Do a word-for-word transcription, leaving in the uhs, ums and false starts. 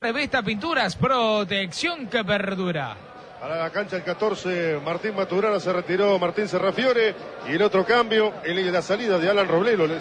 Revista Pinturas, protección que perdura. A la cancha el catorce, Martín Maturana, se retiró Martín Serrafiore. Y el otro cambio, el, la salida de Alan Roblero.